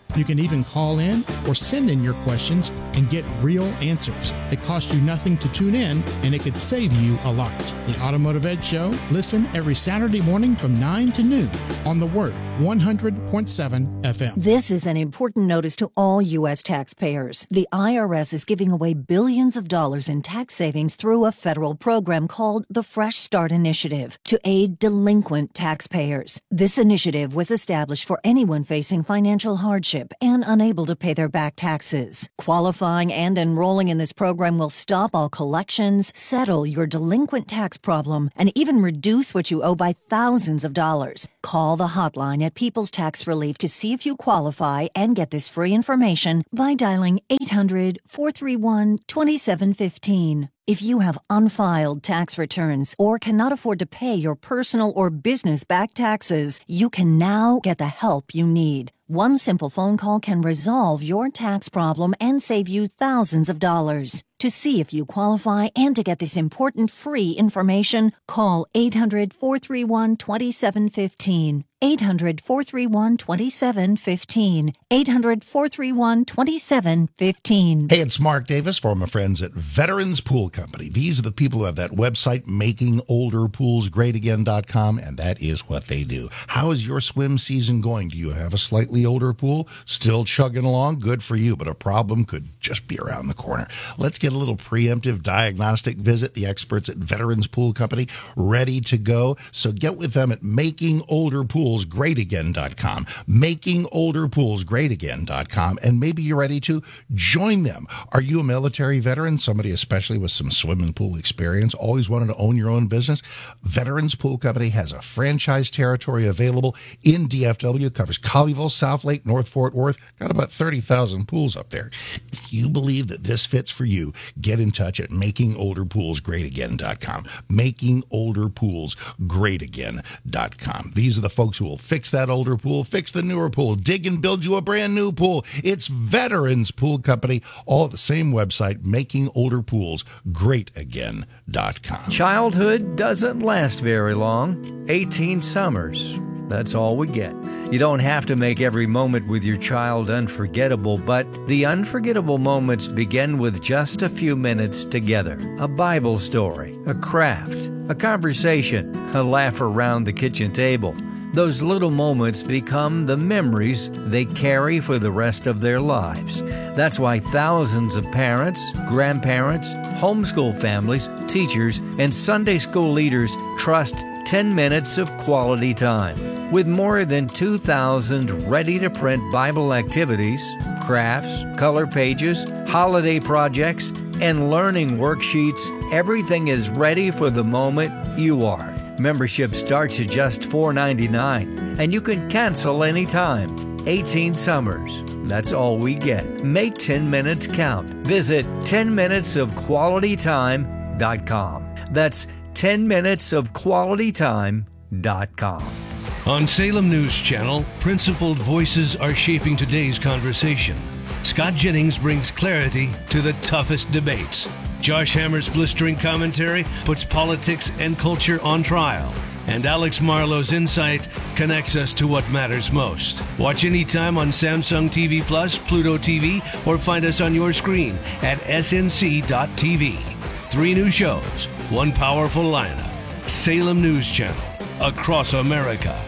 You can even call in or send in your questions and get real answers. It costs you nothing to tune in, and it could save you a lot. The Automotive Ed Show, listen every Saturday morning from nine to noon on The Word, one hundred point seven F M. This is an important notice to all U S taxpayers. The I R S is giving away billions of dollars in tax savings through a federal program called the Fresh Start Initiative to aid delinquent taxpayers. This initiative was established for anyone facing financial hardship and unable to pay their back taxes. Qualifying and enrolling in this program will stop all collections, settle your delinquent tax problem, and even reduce what you owe by thousands of dollars. Call the hotline at People's Tax Relief to see if you qualify and get this free information by dialing eight hundred, four three one, two seven one five. If you have unfiled tax returns or cannot afford to pay your personal or business back taxes, you can now get the help you need. One simple phone call can resolve your tax problem and save you thousands of dollars. To see if you qualify and to get this important free information, call eight hundred, four three one, two seven one five. eight hundred, four three one, two seven one five. eight hundred, four three one, two seven one five. Hey, it's Mark Davis for my friends at Veterans Pool Company. These are the people who have that website, making older pools great again dot com, and that is what they do. How is your swim season going? Do you have a slightly older pool? Still chugging along? Good for you, but a problem could just be around the corner. Let's get a little preemptive diagnostic visit. The experts at Veterans Pool Company ready to go. So get with them at making older pools great again dot com, making older pools great again dot com, and maybe you're ready to join them. Are you a military veteran, somebody especially with some swimming pool experience, always wanted to own your own business? Veterans Pool Company has a franchise territory available in D F W, covers Colleyville, South Lake, North Fort Worth, got about thirty thousand pools up there. If you believe that this fits for you, get in touch at making older pools great again dot com, making older pools great again dot com. These are the folks who will fix that older pool, fix the newer pool, dig and build you a brand new pool. It's Veterans Pool Company, all at the same website, making older pools great again dot com. Childhood doesn't last very long. eighteen summers. That's all we get. You don't have to make every moment with your child unforgettable, but the unforgettable moments begin with just a few minutes together. A Bible story, a craft, a conversation, a laugh around the kitchen table. Those little moments become the memories they carry for the rest of their lives. That's why thousands of parents, grandparents, homeschool families, teachers, and Sunday school leaders trust ten minutes of quality time. With more than two thousand ready-to-print Bible activities, crafts, color pages, holiday projects, and learning worksheets, everything is ready for the moment you are. Membership starts at just four ninety-nine, and you can cancel anytime. eighteen summers. That's all we get. Make ten minutes count. Visit ten minutes of quality time dot com. That's ten minutes of quality time dot com. On Salem News Channel, principled voices are shaping today's conversation. Scott Jennings brings clarity to the toughest debates. Josh Hammer's blistering commentary puts politics and culture on trial. And Alex Marlowe's insight connects us to what matters most. Watch anytime on Samsung T V Plus, Pluto T V, or find us on your screen at S N C dot T V. Three new shows, one powerful lineup. Salem News Channel, across America.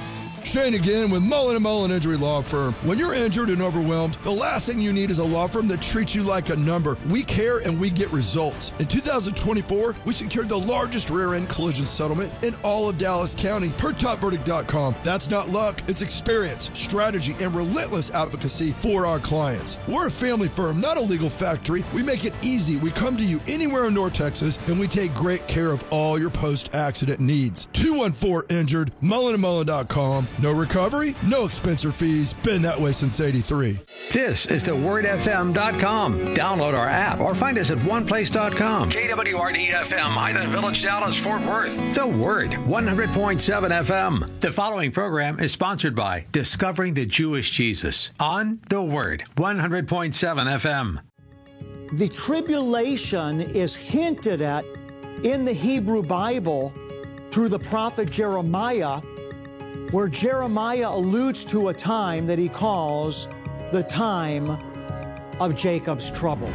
Shane again with Mullen and Mullen Injury Law Firm. When you're injured and overwhelmed, the last thing you need is a law firm that treats you like a number. We care and we get results. In two thousand twenty-four, we secured the largest rear-end collision settlement in all of Dallas County per top verdict dot com. That's not luck, it's experience, strategy, and relentless advocacy for our clients. We're a family firm, not a legal factory. We make it easy. We come to you anywhere in North Texas, and we take great care of all your post-accident needs. two one four injured, mullen and mullen dot com. No recovery, no expense or fees. Been that way since eighty-three. This is the word F M dot com. Download our app or find us at one place dot com. K W R D F M, Highland Village, Dallas, Fort Worth. The Word, one hundred point seven F M. The following program is sponsored by Discovering the Jewish Jesus on The Word, one hundred point seven F M. The tribulation is hinted at in the Hebrew Bible through the prophet Jeremiah, where Jeremiah alludes to a time that he calls the time of Jacob's trouble.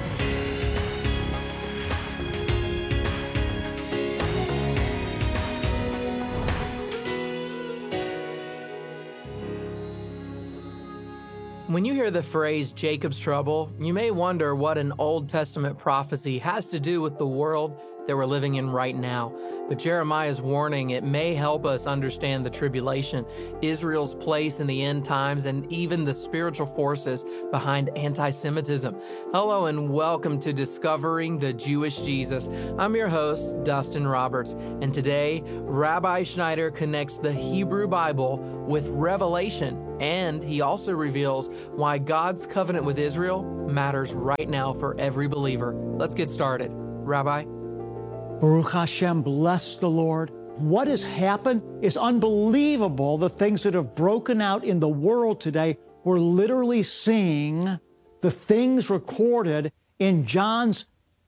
When you hear the phrase Jacob's trouble, you may wonder what an Old Testament prophecy has to do with the world that we're living in right now. But Jeremiah's warning, it may help us understand the tribulation, Israel's place in the end times, and even the spiritual forces behind anti-Semitism. Hello and welcome to Discovering the Jewish Jesus. I'm your host, Dustin Roberts, and today, Rabbi Schneider connects the Hebrew Bible with Revelation, and he also reveals why God's covenant with Israel matters right now for every believer. Let's get started. Rabbi? Baruch Hashem, bless the Lord. What has happened is unbelievable. The things that have broken out in the world today, we're literally seeing the things recorded in John's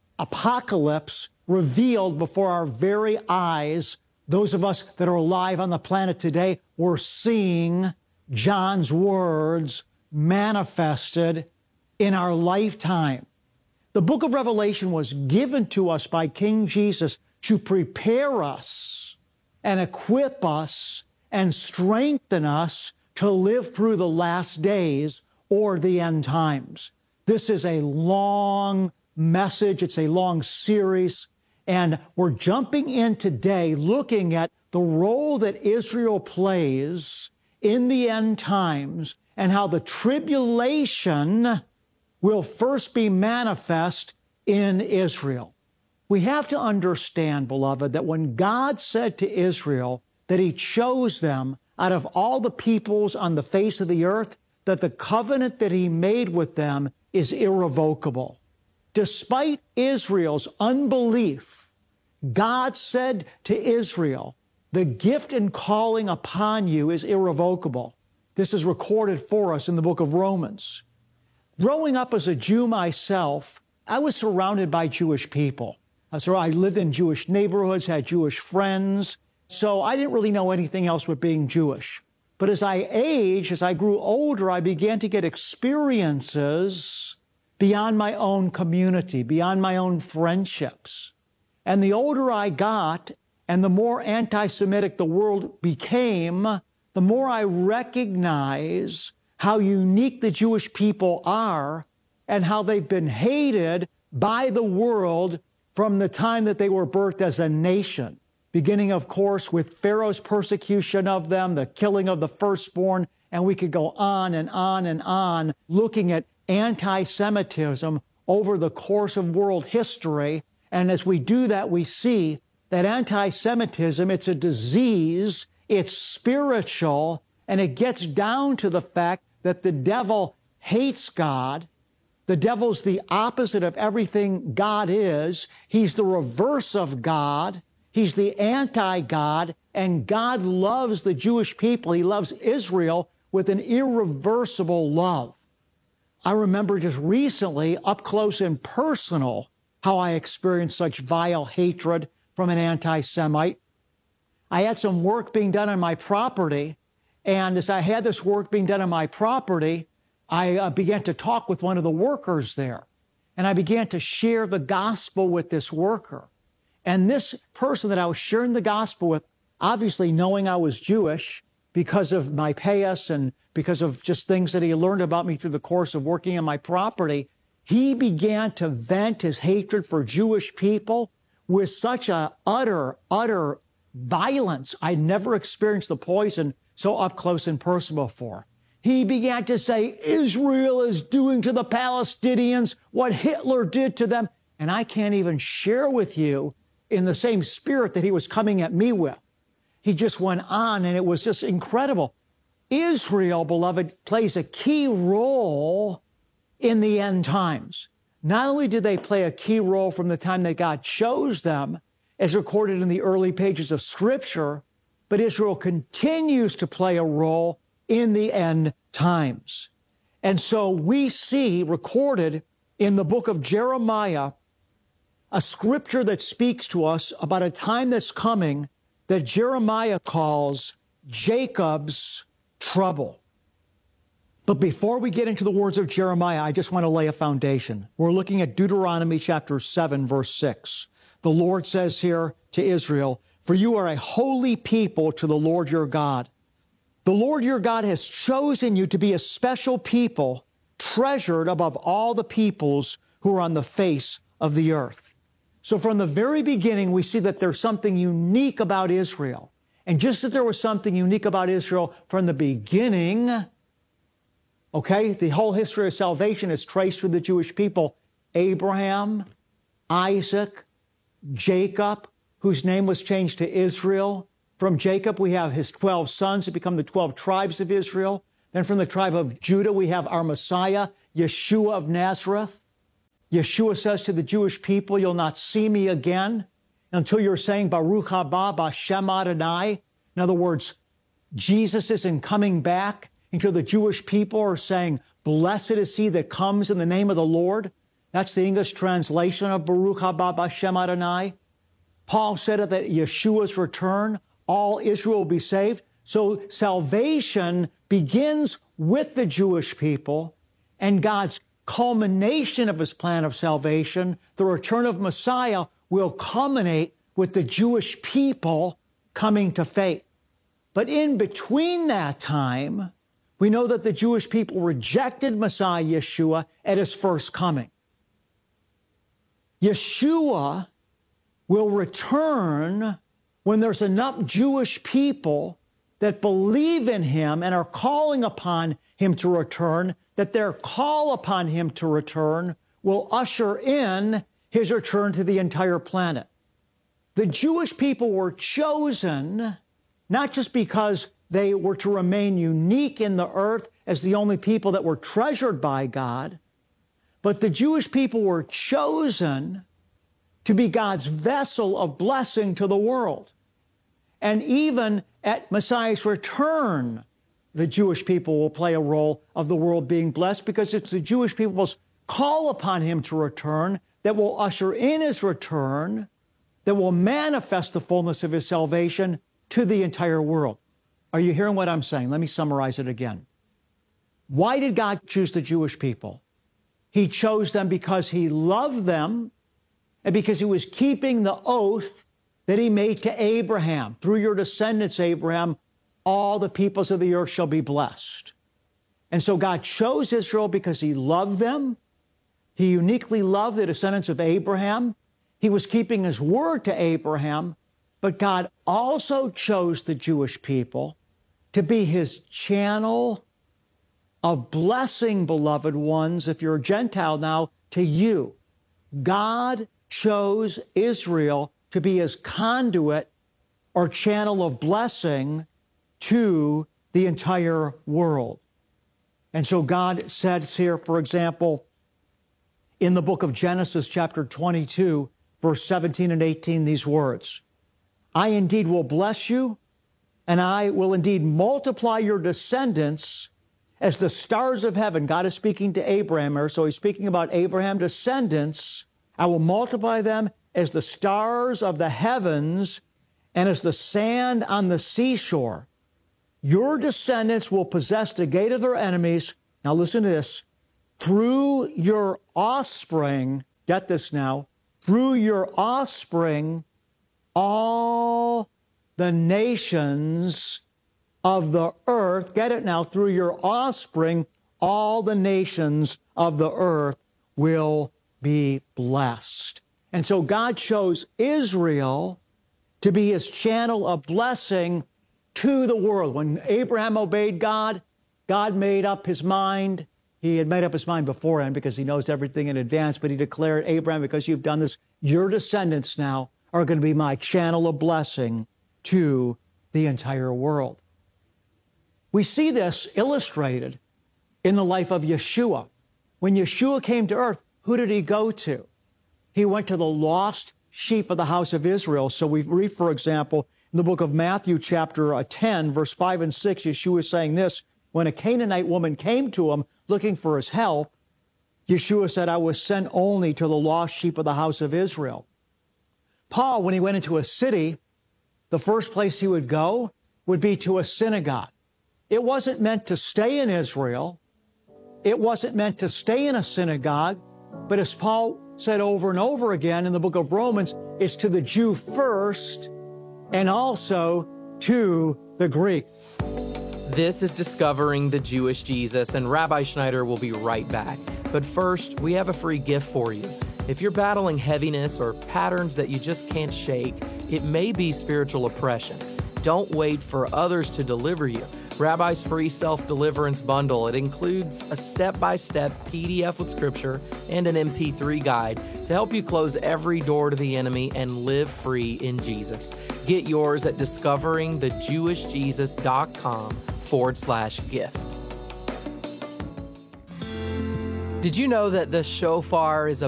apocalypse revealed before our very eyes. Those of us that are alive on the planet today, we're seeing John's words manifested in our lifetime. The book of Revelation was given to us by King Jesus to prepare us and equip us and strengthen us to live through the last days or the end times. This is a long message. It's a long series. And we're jumping in today looking at the role that Israel plays in the end times and how the tribulation will first be manifest in Israel. We have to understand, beloved, that when God said to Israel that he chose them out of all the peoples on the face of the earth, that the covenant that he made with them is irrevocable. Despite Israel's unbelief, God said to Israel, the gift and calling upon you is irrevocable. This is recorded for us in the book of Romans. Growing up as a Jew myself, I was surrounded by Jewish people. So I lived in Jewish neighborhoods, had Jewish friends. So I didn't really know anything else but being Jewish. But as I aged, as I grew older, I began to get experiences beyond my own community, beyond my own friendships. And the older I got, and the more anti-Semitic the world became, the more I recognize how unique the Jewish people are and how they've been hated by the world from the time that they were birthed as a nation, beginning, of course, with Pharaoh's persecution of them, the killing of the firstborn, and we could go on and on and on looking at anti-Semitism over the course of world history. And as we do that, we see that anti-Semitism, it's a disease, it's spiritual, and it gets down to the fact that the devil hates God. The devil's the opposite of everything God is. He's the reverse of God. He's the anti-God, and God loves the Jewish people. He loves Israel with an irreversible love. I remember just recently, up close and personal, how I experienced such vile hatred from an anti-Semite. I had some work being done on my property, and as I had this work being done on my property, I uh, began to talk with one of the workers there, and I began to share the gospel with this worker. And this person that I was sharing the gospel with, obviously knowing I was Jewish because of my payas and because of just things that he learned about me through the course of working on my property, he began to vent his hatred for Jewish people with such a utter, utter violence. I'd never experienced the poison so up close and personal before. He began to say, Israel is doing to the Palestinians what Hitler did to them. And I can't even share with you in the same spirit that he was coming at me with. He just went on, and it was just incredible. Israel, beloved, plays a key role in the end times. Not only did they play a key role from the time that God chose them, as recorded in the early pages of Scripture, but Israel continues to play a role in the end times. And so we see recorded in the book of Jeremiah a scripture that speaks to us about a time that's coming that Jeremiah calls Jacob's trouble. But before we get into the words of Jeremiah, I just want to lay a foundation. We're looking at Deuteronomy chapter seven, verse six. The Lord says here to Israel, "For you are a holy people to the Lord your God. The Lord your God has chosen you to be a special people, treasured above all the peoples who are on the face of the earth." So from the very beginning, we see that there's something unique about Israel. And just as there was something unique about Israel from the beginning, okay, the whole history of salvation is traced through the Jewish people. Abraham, Isaac, Jacob, whose name was changed to Israel. From Jacob, we have his twelve sons who become the twelve tribes of Israel. Then from the tribe of Judah, we have our Messiah, Yeshua of Nazareth. Yeshua says to the Jewish people, "You'll not see me again until you're saying Baruch haba b'Shem Adonai." In other words, Jesus isn't coming back until the Jewish people are saying, "Blessed is he that comes in the name of the Lord." That's the English translation of Baruch haba b'Shem Adonai. Paul said at Yeshua's return, all Israel will be saved. So salvation begins with the Jewish people, and God's culmination of his plan of salvation, the return of Messiah, will culminate with the Jewish people coming to faith. But in between that time, we know that the Jewish people rejected Messiah Yeshua at his first coming. Yeshua will return when there's enough Jewish people that believe in him and are calling upon him to return, that their call upon him to return will usher in his return to the entire planet. The Jewish people were chosen not just because they were to remain unique in the earth as the only people that were treasured by God, but the Jewish people were chosen to be God's vessel of blessing to the world. And even at Messiah's return, the Jewish people will play a role of the world being blessed, because it's the Jewish people's call upon him to return that will usher in his return, that will manifest the fullness of his salvation to the entire world. Are you hearing what I'm saying? Let me summarize it again. Why did God choose the Jewish people? He chose them because he loved them and because he was keeping the oath that he made to Abraham. Through your descendants, Abraham, all the peoples of the earth shall be blessed. And so God chose Israel because he loved them. He uniquely loved the descendants of Abraham. He was keeping his word to Abraham. But God also chose the Jewish people to be his channel of blessing, beloved ones, if you're a Gentile now, to you. God chose Israel to be his conduit or channel of blessing to the entire world. And so God says here, for example, in the book of Genesis, chapter twenty-two, verse seventeen and eighteen, these words, "I indeed will bless you, and I will indeed multiply your descendants as the stars of heaven." God is speaking to Abraham here, so he's speaking about Abraham's descendants. "I will multiply them as the stars of the heavens and as the sand on the seashore. Your descendants will possess the gate of their enemies." Now listen to this. "Through your offspring," get this now, "through your offspring, all the nations of the earth," get it now, "through your offspring, all the nations of the earth will be blessed." And so God chose Israel to be his channel of blessing to the world. When Abraham obeyed God, God made up his mind. He had made up his mind beforehand because he knows everything in advance, but he declared, "Abraham, because you've done this, your descendants now are going to be my channel of blessing to the entire world." We see this illustrated in the life of Yeshua. When Yeshua came to earth, who did he go to? He went to the lost sheep of the house of Israel. So we read, for example, in the book of Matthew, chapter ten, verse five and six, Yeshua is saying this: "When a Canaanite woman came to him looking for his help, Yeshua said, 'I was sent only to the lost sheep of the house of Israel.'" Paul, when he went into a city, the first place he would go would be to a synagogue. It wasn't meant to stay in Israel. it wasn't meant to stay in a synagogue, but as Paul said over and over again in the book of Romans, it's to the Jew first and also to the Greek. This is Discovering the Jewish Jesus, and Rabbi Schneider will be right back. But first, we have a free gift for you. If you're battling heaviness or patterns that you just can't shake, it may be spiritual oppression. Don't wait for others to deliver you. Rabbi's free self-deliverance bundle. It includes a step-by-step P D F with scripture and an M P three guide to help you close every door to the enemy and live free in Jesus. Get yours at discoveringthejewishjesus.com forward slash gift. Did you know that the shofar is a